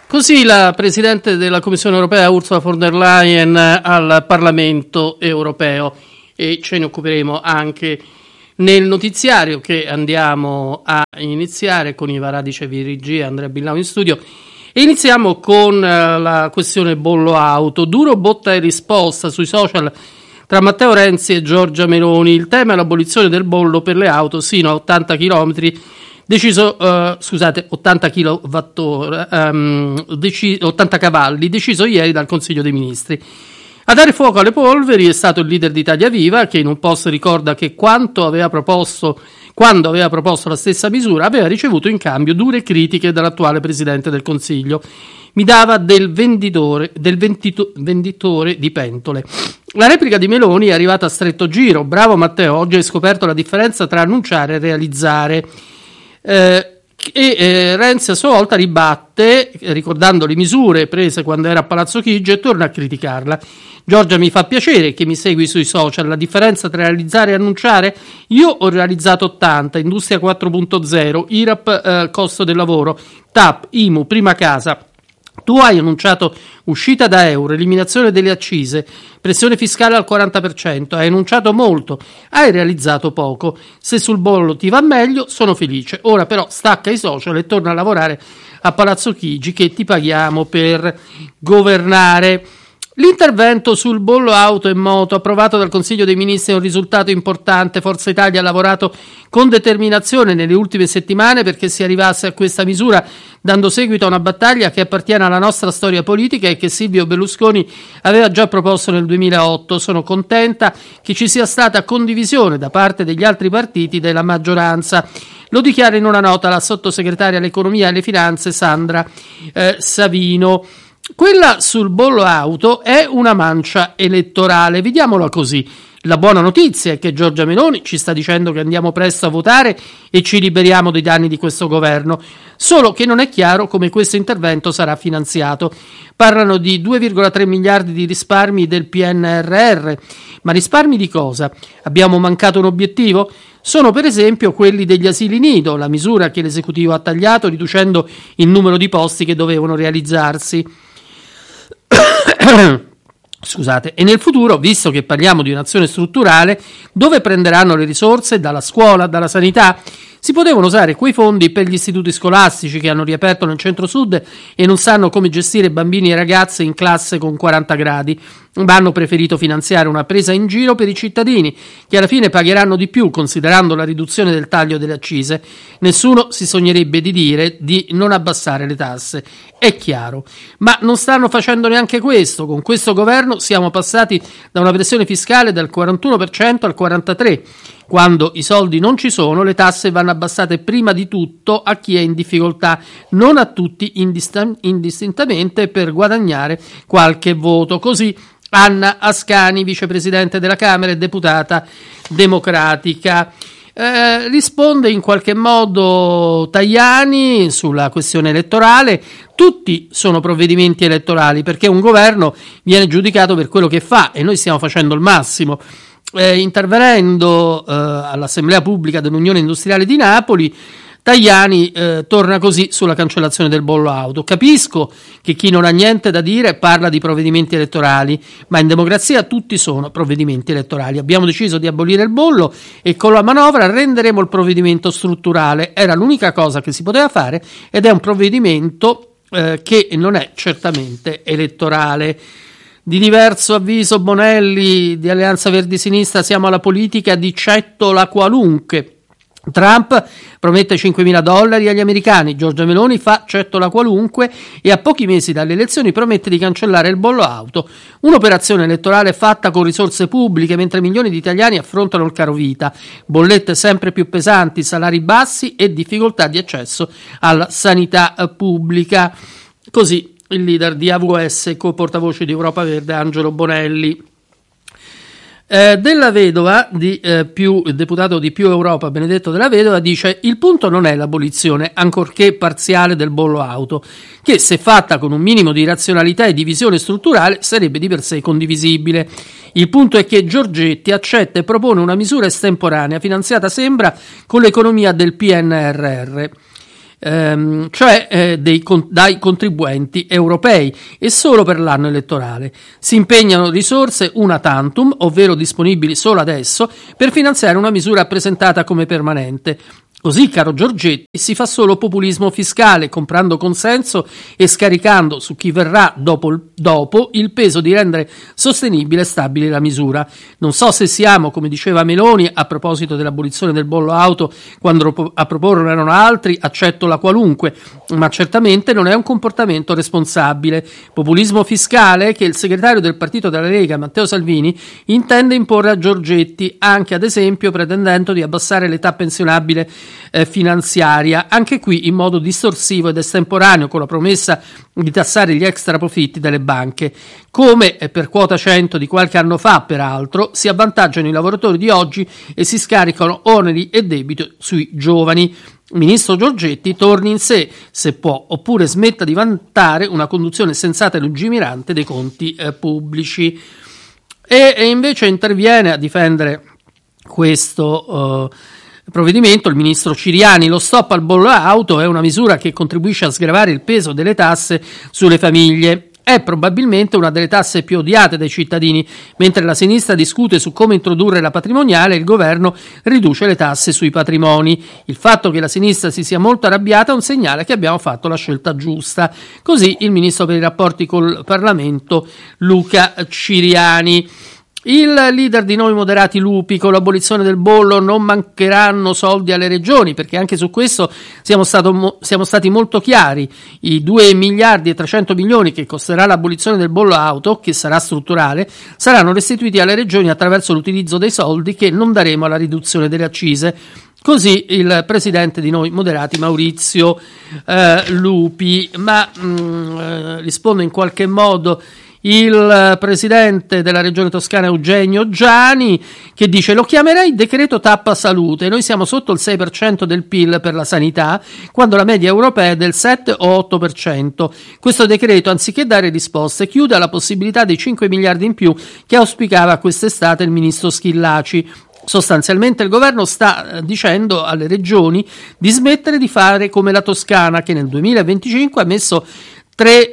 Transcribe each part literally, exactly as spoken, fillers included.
Così la Presidente della Commissione Europea Ursula von der Leyen al Parlamento Europeo, e ce ne occuperemo anche nel notiziario che andiamo a iniziare con Iva Radice Virigi e Andrea Billau in studio. E iniziamo con la questione bollo auto. Duro botta e risposta sui social tra Matteo Renzi e Giorgia Meloni. Il tema è l'abolizione del bollo per le auto sino a ottanta chilometri. Deciso, uh, scusate, ottanta kilowattora, um, deci- ottanta cavalli, deciso ieri dal Consiglio dei Ministri. A dare fuoco alle polveri è stato il leader di Italia Viva, che in un post ricorda che quanto aveva proposto, quando aveva proposto la stessa misura aveva ricevuto in cambio dure critiche dall'attuale Presidente del Consiglio. Mi dava del venditore, del vendito, venditore di pentole. La replica di Meloni è arrivata a stretto giro. Bravo Matteo, oggi hai scoperto la differenza tra annunciare e realizzare. Eh, e eh, Renzi a sua volta ribatte ricordando le misure prese quando era a Palazzo Chigi e torna a criticarla. Giorgia, mi fa piacere che mi segui sui social. La differenza tra realizzare e annunciare? Io ho realizzato ottanta, Industria quattro punto zero, I R A P, eh, costo del lavoro, T A P, I M U, prima casa. Tu hai annunciato uscita da euro, eliminazione delle accise, pressione fiscale al quaranta per cento, hai annunciato molto, hai realizzato poco. Se sul bollo ti va meglio, sono felice. Ora però stacca i social e torna a lavorare a Palazzo Chigi, che ti paghiamo per governare. L'intervento sul bollo auto e moto approvato dal Consiglio dei Ministri è un risultato importante. Forza Italia ha lavorato con determinazione nelle ultime settimane perché si arrivasse a questa misura, dando seguito a una battaglia che appartiene alla nostra storia politica e che Silvio Berlusconi aveva già proposto nel duemilaotto. Sono contenta che ci sia stata condivisione da parte degli altri partiti della maggioranza. Lo dichiara in una nota la sottosegretaria all'economia e alle finanze Sandra eh, Savino. Quella sul bollo auto è una mancia elettorale, vediamola così. La buona notizia è che Giorgia Meloni ci sta dicendo che andiamo presto a votare e ci liberiamo dei danni di questo governo, solo che non è chiaro come questo intervento sarà finanziato. Parlano di due virgola tre miliardi di risparmi del P N R R, ma risparmi di cosa? Abbiamo mancato un obiettivo? Sono per esempio quelli degli asili nido, la misura che l'esecutivo ha tagliato riducendo il numero di posti che dovevano realizzarsi. Scusate, e nel futuro, visto che parliamo di un'azione strutturale, dove prenderanno le risorse? Dalla scuola, dalla sanità? Si potevano usare quei fondi per gli istituti scolastici che hanno riaperto nel centro-sud e non sanno come gestire bambini e ragazze in classe con quaranta gradi, ma hanno preferito finanziare una presa in giro per i cittadini, che alla fine pagheranno di più considerando la riduzione del taglio delle accise. Nessuno si sognerebbe di dire di non abbassare le tasse, è chiaro, ma non stanno facendo neanche questo. Con questo governo siamo passati da una pressione fiscale dal quarantuno per cento al quarantatré per cento. Quando i soldi non ci sono, le tasse vanno abbassate prima di tutto a chi è in difficoltà, non a tutti indist- indistintamente per guadagnare qualche voto. Così Anna Ascani, vicepresidente della Camera e deputata democratica. Eh, risponde in qualche modo Tajani sulla questione elettorale. Tutti sono provvedimenti elettorali perché un governo viene giudicato per quello che fa e noi stiamo facendo il massimo. Eh, intervenendo eh, all'Assemblea Pubblica dell'Unione Industriale di Napoli, Tajani eh, torna così sulla cancellazione del bollo auto. Capisco che chi non ha niente da dire parla di provvedimenti elettorali, ma in democrazia tutti sono provvedimenti elettorali. Abbiamo deciso di abolire il bollo e con la manovra renderemo il provvedimento strutturale. Era l'unica cosa che si poteva fare ed è un provvedimento eh, che non è certamente elettorale. Di diverso avviso Bonelli di Alleanza Verdi Sinistra, siamo alla politica di cettola qualunque. Trump promette cinquemila dollari agli americani, Giorgia Meloni fa cettola qualunque e a pochi mesi dalle elezioni promette di cancellare il bollo auto. Un'operazione elettorale fatta con risorse pubbliche mentre milioni di italiani affrontano il caro vita, bollette sempre più pesanti, salari bassi e difficoltà di accesso alla sanità pubblica. Così il leader di A V S, co-portavoce di Europa Verde, Angelo Bonelli. Eh, della Vedova, di, eh, più, il deputato di Più Europa, Benedetto Della Vedova, dice: il punto non è l'abolizione, ancorché parziale, del bollo auto, che se fatta con un minimo di razionalità e di visione strutturale sarebbe di per sé condivisibile. Il punto è che Giorgetti accetta e propone una misura estemporanea, finanziata sembra con l'economia del P N R R. ehm, cioè eh, dei, con, dai contribuenti europei, e solo per l'anno elettorale. Si impegnano risorse una tantum, ovvero disponibili solo adesso, per finanziare una misura presentata come permanente. Così, caro Giorgetti, si fa solo populismo fiscale, comprando consenso e scaricando su chi verrà dopo, dopo il peso di rendere sostenibile e stabile la misura. Non so se siamo, come diceva Meloni a proposito dell'abolizione del bollo auto, quando a proporlo erano altri, accetto la qualunque, ma certamente non è un comportamento responsabile. Populismo fiscale che il segretario del partito della Lega, Matteo Salvini, intende imporre a Giorgetti, anche ad esempio pretendendo di abbassare l'età pensionabile Eh, finanziaria, anche qui in modo distorsivo ed estemporaneo, con la promessa di tassare gli extra profitti delle banche. Come eh, per quota cento di qualche anno fa, peraltro, si avvantaggiano i lavoratori di oggi e si scaricano oneri e debito sui giovani. Ministro Giorgetti torni in sé, se può, oppure smetta di vantare una conduzione sensata e lungimirante dei conti eh, pubblici. E, e invece interviene a difendere questo uh, provvedimento il ministro Ciriani. Lo stop al bollo auto è una misura che contribuisce a sgravare il peso delle tasse sulle famiglie. È probabilmente una delle tasse più odiate dai cittadini. Mentre la sinistra discute su come introdurre la patrimoniale, il governo riduce le tasse sui patrimoni. Il fatto che la sinistra si sia molto arrabbiata è un segnale che abbiamo fatto la scelta giusta. Così il ministro per i rapporti col Parlamento Luca Ciriani. Il leader di Noi Moderati Lupi: con l'abolizione del bollo non mancheranno soldi alle regioni, perché anche su questo siamo, stato, siamo stati molto chiari. I due miliardi e trecento milioni che costerà l'abolizione del bollo auto, che sarà strutturale, saranno restituiti alle regioni attraverso l'utilizzo dei soldi che non daremo alla riduzione delle accise. Così il presidente di Noi Moderati Maurizio eh, Lupi. Ma mh, eh, rispondo in qualche modo il presidente della regione toscana Eugenio Giani, che dice: lo chiamerei decreto tappa salute, noi siamo sotto il sei per cento del P I L per la sanità, quando la media europea è del sette o otto per cento. Questo decreto, anziché dare risposte, chiude alla possibilità dei cinque miliardi in più che auspicava quest'estate il ministro Schillaci. Sostanzialmente il governo sta dicendo alle regioni di smettere di fare come la Toscana, che nel duemilaventicinque ha messo tre,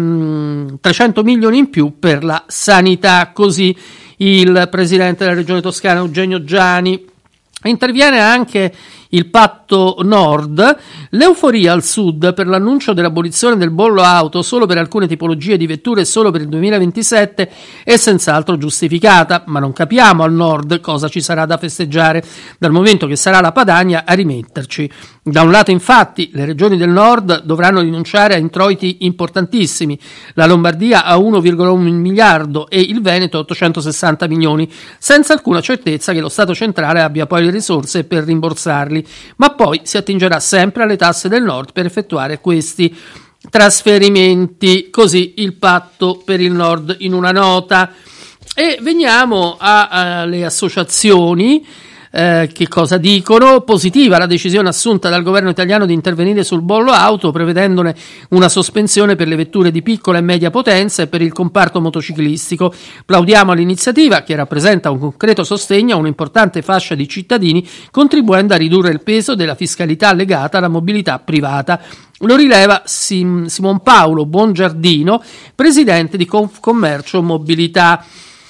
ehm, trecento milioni in più per la sanità. Così il presidente della regione toscana Eugenio Giani. Interviene anche il Patto Nord. L'euforia al sud per l'annuncio dell'abolizione del bollo auto solo per alcune tipologie di vetture e solo per il duemilaventisette è senz'altro giustificata, ma non capiamo al nord cosa ci sarà da festeggiare, dal momento che sarà la Padania a rimetterci. Da un lato, infatti, le regioni del nord dovranno rinunciare a introiti importantissimi, la Lombardia a uno virgola uno miliardo e il Veneto a ottocentosessanta milioni, senza alcuna certezza che lo Stato centrale abbia poi le risorse per rimborsarli. Ma poi si attingerà sempre alle tasse del nord per effettuare questi trasferimenti. Così il patto per il nord in una nota. E veniamo alle associazioni. Eh, che cosa dicono? Positiva la decisione assunta dal governo italiano di intervenire sul bollo auto, prevedendone una sospensione per le vetture di piccola e media potenza e per il comparto motociclistico. Plaudiamo all'iniziativa, che rappresenta un concreto sostegno a un'importante fascia di cittadini, contribuendo a ridurre il peso della fiscalità legata alla mobilità privata. Lo rileva Sim- Simon Paolo Buongiardino, presidente di Confcommercio Mobilità.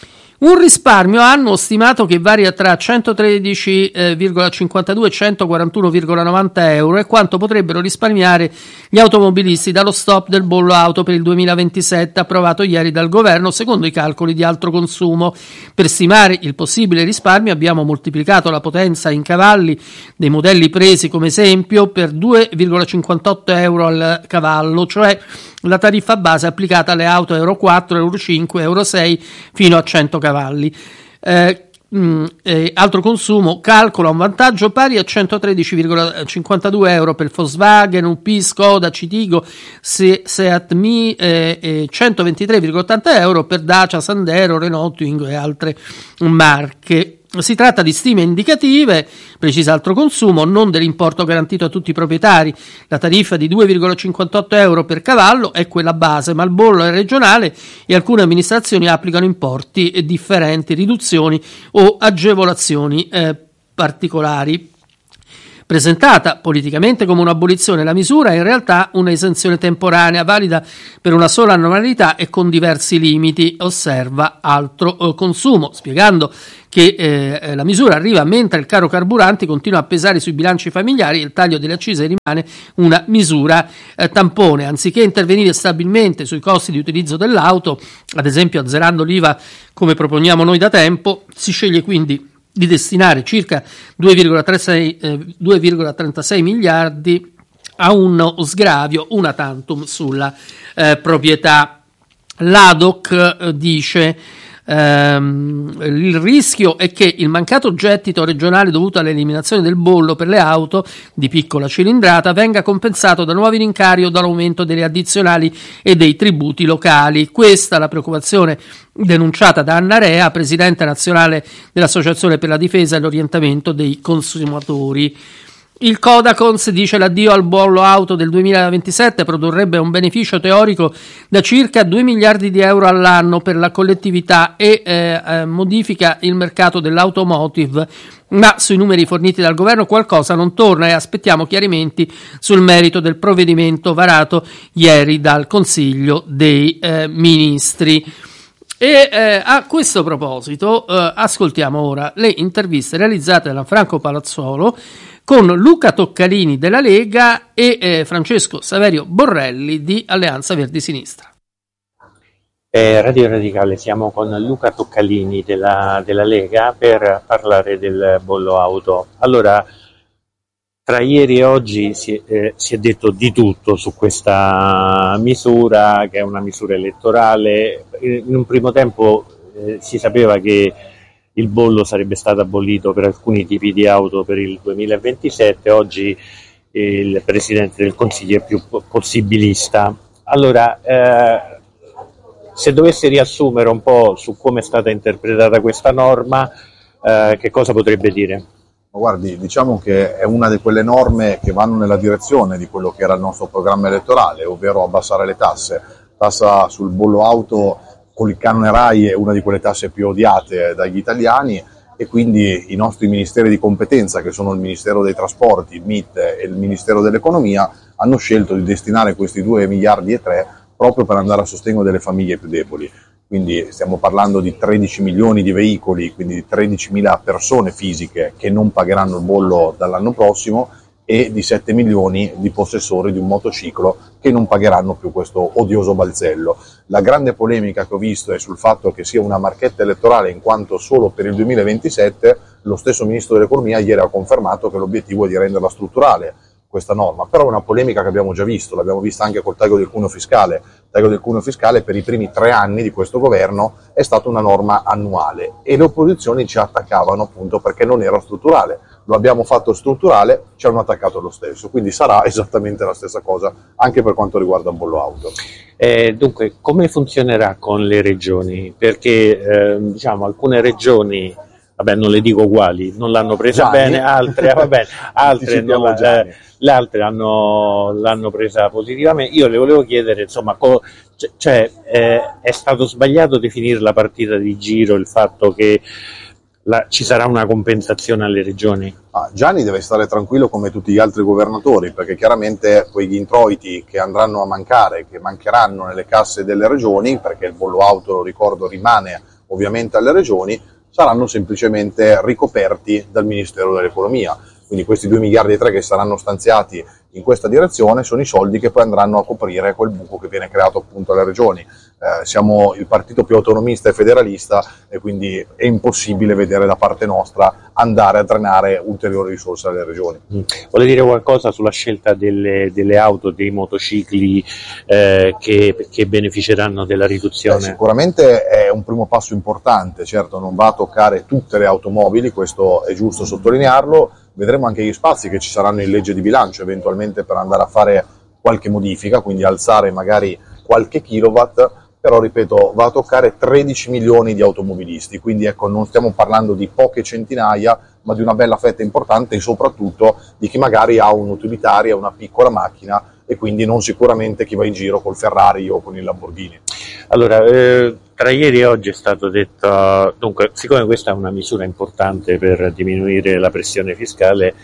Un risparmio annuo stimato che varia tra centotredici virgola cinquantadue e centoquarantuno virgola novanta euro è quanto potrebbero risparmiare gli automobilisti dallo stop del bollo auto per il duemilaventisette, approvato ieri dal governo secondo i calcoli di Altro Consumo. Per stimare il possibile risparmio abbiamo moltiplicato la potenza in cavalli dei modelli presi come esempio per due virgola cinquantotto euro al cavallo, cioè la tariffa base applicata alle auto Euro quattro, Euro cinque, Euro sei fino a cento cavalli. Eh, mh, eh, Altro Consumo calcola un vantaggio pari a centotredici virgola cinquantadue euro per Volkswagen, U P, Skoda, Citigo, Se- Seat Mi eh, e centoventitré virgola ottanta euro per Dacia, Sandero, Renault, Twingo e altre marche. Si tratta di stime indicative, precisa Altro Consumo, non dell'importo garantito a tutti i proprietari. La tariffa di due virgola cinquantotto euro per cavallo è quella base, ma il bollo è regionale e alcune amministrazioni applicano importi differenti, riduzioni o agevolazioni eh, particolari. Presentata politicamente come un'abolizione, la misura è in realtà un'esenzione temporanea valida per una sola annualità e con diversi limiti, osserva Altro eh, Consumo, spiegando che eh, la misura arriva mentre il caro carburanti continua a pesare sui bilanci familiari e il taglio delle accise rimane una misura eh, tampone. Anziché intervenire stabilmente sui costi di utilizzo dell'auto, ad esempio azzerando l'I V A come proponiamo noi da tempo, si sceglie quindi di destinare circa due virgola trentasei miliardi a uno sgravio una tantum sulla eh, proprietà. L'A D O C eh, dice ehm, il rischio è che il mancato gettito regionale dovuto all'eliminazione del bollo per le auto di piccola cilindrata venga compensato da nuovi rincari o dall'aumento delle addizionali e dei tributi locali. Questa è la preoccupazione denunciata da Anna Rea, presidente nazionale dell'Associazione per la difesa e l'orientamento dei consumatori. Il Codacons dice l'addio al bollo auto del duemilaventisette produrrebbe un beneficio teorico da circa due miliardi di euro all'anno per la collettività e eh, eh, modifica il mercato dell'automotive, ma sui numeri forniti dal governo qualcosa non torna e aspettiamo chiarimenti sul merito del provvedimento varato ieri dal Consiglio dei eh, Ministri. E eh, a questo proposito eh, ascoltiamo ora le interviste realizzate da Franco Palazzolo con Luca Toccalini della Lega e eh, Francesco Saverio Borrelli di Alleanza Verdi Sinistra. Eh, Radio Radicale, siamo con Luca Toccalini della, della Lega per parlare del bollo auto. Allora, tra ieri e oggi si, eh, si è detto di tutto su questa misura, che è una misura elettorale. In un primo tempo eh, si sapeva che il bollo sarebbe stato abolito per alcuni tipi di auto per il duemilaventisette, oggi il Presidente del Consiglio è più possibilista. Allora, eh, se dovesse riassumere un po' su come è stata interpretata questa norma, eh, che cosa potrebbe dire? Guardi, diciamo che è una di quelle norme che vanno nella direzione di quello che era il nostro programma elettorale, ovvero abbassare le tasse. Tassa sul bollo auto con il canone RAI è una di quelle tasse più odiate dagli italiani e quindi i nostri ministeri di competenza, che sono il Ministero dei Trasporti, il M I T e il Ministero dell'Economia, hanno scelto di destinare questi due miliardi e tre proprio per andare a sostegno delle famiglie più deboli. Quindi stiamo parlando di tredici milioni di veicoli, quindi di tredicimila persone fisiche che non pagheranno il bollo dall'anno prossimo e di sette milioni di possessori di un motociclo che non pagheranno più questo odioso balzello. La grande polemica che ho visto è sul fatto che sia una marchetta elettorale, in quanto solo per il duemilaventisette lo stesso Ministro dell'Economia ieri ha confermato che l'obiettivo è di renderla strutturale questa norma, però è una polemica che abbiamo già visto, l'abbiamo vista anche col taglio del cuneo fiscale. Il taglio del cuneo fiscale per i primi tre anni di questo governo è stata una norma annuale e le opposizioni ci attaccavano appunto perché non era strutturale. Lo abbiamo fatto strutturale, ci hanno attaccato lo stesso, quindi sarà esattamente la stessa cosa anche per quanto riguarda il bollo auto. Eh, dunque, come funzionerà con le regioni? Perché eh, diciamo alcune regioni, vabbè, non le dico quali, non l'hanno presa Gianni. bene, altre, vabbè, altre non la, eh, le altre hanno, l'hanno presa positivamente. Io le volevo chiedere, insomma, co, cioè, eh, è stato sbagliato definire la partita di giro il fatto che la, ci sarà una compensazione alle regioni? Ah, Gianni deve stare tranquillo come tutti gli altri governatori, perché chiaramente quegli introiti che andranno a mancare, che mancheranno nelle casse delle regioni, perché il bollo auto, lo ricordo, rimane ovviamente alle regioni, saranno semplicemente ricoperti dal Ministero dell'Economia. Quindi questi due miliardi e tre che saranno stanziati in questa direzione sono i soldi che poi andranno a coprire quel buco che viene creato appunto alle regioni. Eh, siamo il partito più autonomista e federalista e quindi è impossibile vedere da parte nostra andare a drenare ulteriori risorse alle regioni. Mm. Vuole dire qualcosa sulla scelta delle, delle auto, dei motocicli eh, che, che beneficeranno della riduzione? Eh, sicuramente è un primo passo importante, certo non va a toccare tutte le automobili, questo è giusto sottolinearlo. Vedremo anche gli spazi che ci saranno in legge di bilancio eventualmente per andare a fare qualche modifica, quindi alzare magari qualche kilowatt, però ripeto va a toccare tredici milioni di automobilisti, quindi ecco non stiamo parlando di poche centinaia ma di una bella fetta importante e soprattutto di chi magari ha un'utilitaria, una piccola macchina e quindi non sicuramente chi va in giro col Ferrari o con il Lamborghini. Allora, eh, tra ieri e oggi è stato detto, dunque, siccome questa è una misura importante per diminuire la pressione fiscale,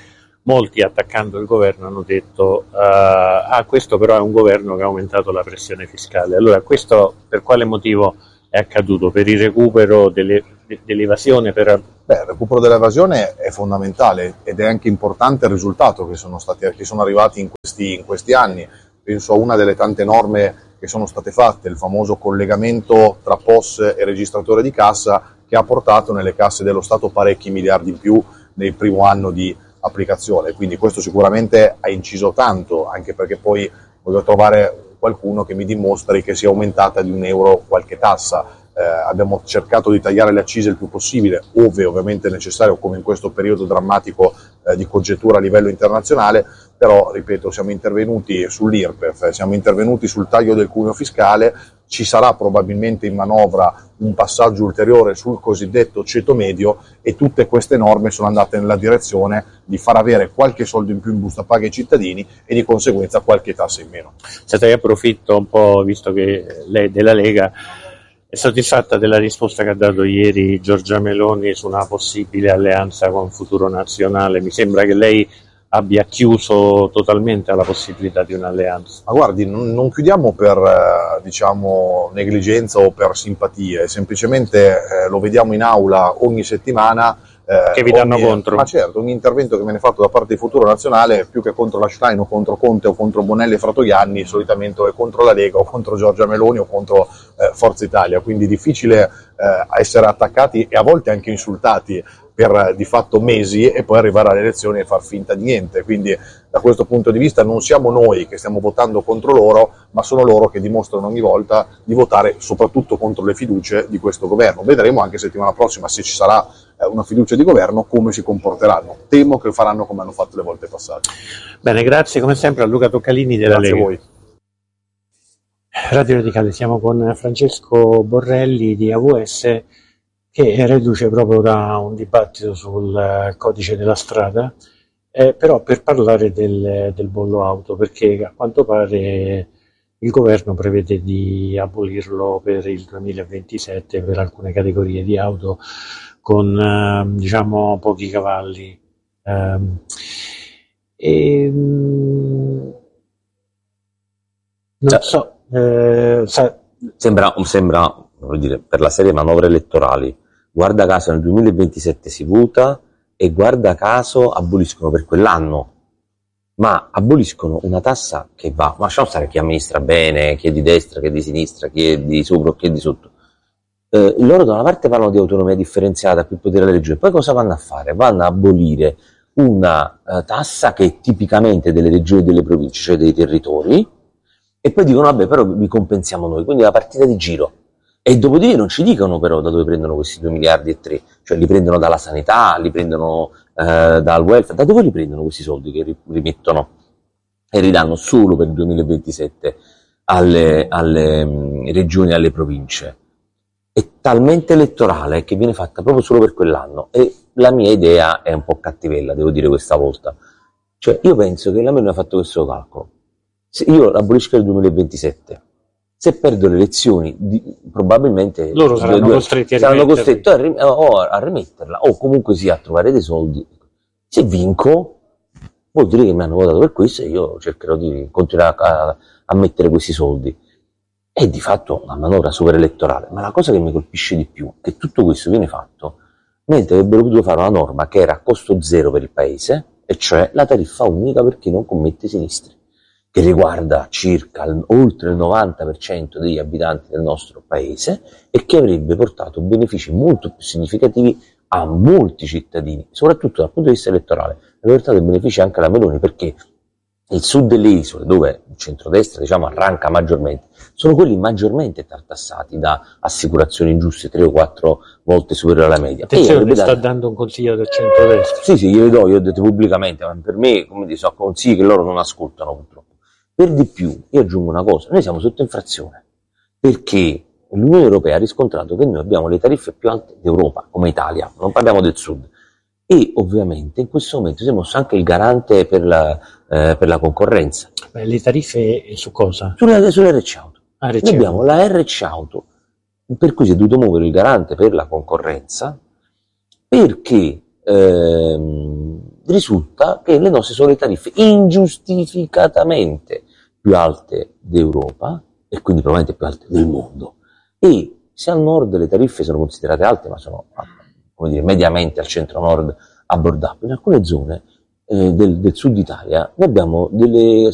molti attaccando il governo hanno detto uh, ah, questo però è un governo che ha aumentato la pressione fiscale. Allora, questo per quale motivo è accaduto? Per il recupero delle, de, dell'evasione? Per... Beh, il recupero dell'evasione è fondamentale ed è anche importante il risultato che sono, stati, che sono arrivati in questi, in questi anni. Penso a una delle tante norme che sono state fatte, il famoso collegamento tra P O S e registratore di cassa, che ha portato nelle casse dello Stato parecchi miliardi in più nel primo anno di applicazione. Quindi questo sicuramente ha inciso tanto, anche perché poi voglio trovare qualcuno che mi dimostri che sia aumentata di un euro qualche tassa. Eh, abbiamo cercato di tagliare le accise il più possibile, ove ovviamente è necessario, come in questo periodo drammatico eh, di congettura a livello internazionale, però, ripeto, siamo intervenuti sull'I R P E F, siamo intervenuti sul taglio del cuneo fiscale, ci sarà probabilmente in manovra un passaggio ulteriore sul cosiddetto ceto medio e tutte queste norme sono andate nella direzione di far avere qualche soldo in più in busta paga ai cittadini e di conseguenza qualche tassa in meno. Senta, io approfitto un po', visto che lei è della Lega, è soddisfatta della risposta che ha dato ieri Giorgia Meloni su una possibile alleanza con Futuro Nazionale? Mi sembra che lei abbia chiuso totalmente alla possibilità di un'alleanza. Ma guardi, non, non chiudiamo per eh, diciamo negligenza o per simpatie, semplicemente eh, lo vediamo in aula ogni settimana. Eh, che vi danno ogni, contro? Ma certo, ogni intervento che viene fatto da parte di Futuro Nazionale, più che contro la Schlein o contro Conte o contro Bonelli e Fratoianni, solitamente è contro la Lega o contro Giorgia Meloni o contro eh, Forza Italia, quindi difficile eh, essere attaccati e a volte anche insultati per di fatto mesi e poi arrivare alle elezioni e far finta di niente. Quindi da questo punto di vista non siamo noi che stiamo votando contro loro, ma sono loro che dimostrano ogni volta di votare soprattutto contro le fiducie di questo governo. Vedremo anche settimana prossima, se ci sarà una fiducia di governo, come si comporteranno. Temo che faranno come hanno fatto le volte passate. Bene, grazie come sempre a Luca Toccalini della Lega. Grazie a voi. Radio Radicale, siamo con Francesco Borrelli di A V S, che è reduce proprio da un dibattito sul codice della strada, eh, però per parlare del, del bollo auto, perché a quanto pare il governo prevede di abolirlo per il duemilaventisette per alcune categorie di auto con eh, diciamo pochi cavalli. Eh, e, non so, eh, sa... sembra, sembra voglio dire, per la serie manovre elettorali. Guarda caso nel duemilaventisette si vota e guarda caso aboliscono per quell'anno, ma aboliscono una tassa che va, ma lasciamo stare chi amministra bene, chi è di destra, chi è di sinistra, chi è di sopra o chi è di sotto. Eh, loro da una parte parlano di autonomia differenziata, più potere alle regioni, poi cosa vanno a fare? Vanno a abolire una uh, tassa che è tipicamente delle regioni e delle province, cioè dei territori, e poi dicono vabbè però vi compensiamo noi, quindi la partita di giro. E dopodiché non ci dicono però da dove prendono questi due miliardi e tre, cioè li prendono dalla sanità, li prendono eh, dal welfare, da dove li prendono questi soldi che rimettono e ridanno solo per il duemilaventisette alle, alle mh, regioni e alle province? È talmente elettorale che viene fatta proprio solo per quell'anno e la mia idea è un po' cattivella, devo dire questa volta. Cioè io penso che la Meloni ha fatto questo calcolo, se io l'abolisco nel duemilaventisette, se perdo le elezioni, di, probabilmente loro saranno due, costretti a saranno costretti a, rim- o a rimetterla o comunque sia a trovare dei soldi. Se vinco vuol dire che mi hanno votato per questo e io cercherò di continuare a, a mettere questi soldi. È di fatto una manovra super elettorale, ma la cosa che mi colpisce di più è che tutto questo viene fatto mentre avrebbero potuto fare una norma che era a costo zero per il paese, e cioè la tariffa unica per chi non commette sinistri, che riguarda circa oltre il novanta per cento degli abitanti del nostro paese e che avrebbe portato benefici molto più significativi a molti cittadini, soprattutto dal punto di vista elettorale. Avrebbe portato benefici anche alla Meloni, perché il sud delle isole, dove il centrodestra diciamo arranca maggiormente, sono quelli maggiormente tartassati da assicurazioni ingiuste tre o quattro volte superiori alla media. Attenzione, mi sta dando un consiglio del centrodestra. Sì, sì, glielo do, io ho detto pubblicamente, ma per me, come dire, sono consigli che loro non ascoltano purtroppo. Per di più, io aggiungo una cosa, noi siamo sotto infrazione, perché l'Unione Europea ha riscontrato che noi abbiamo le tariffe più alte d'Europa, come Italia, non parliamo del sud, e ovviamente in questo momento siamo anche il garante per la, eh, per la concorrenza. Beh, le tariffe su cosa? Sulle, sulle R C Auto. Ah, noi abbiamo la R C Auto, per cui si è dovuto muovere il garante per la concorrenza, perché ehm, risulta che le nostre sono le tariffe ingiustificatamente più alte d'Europa e quindi probabilmente più alte del mondo. E se al nord le tariffe sono considerate alte, ma sono, come dire, mediamente al centro-nord abbordabili, in alcune zone eh, del, del sud Italia noi abbiamo delle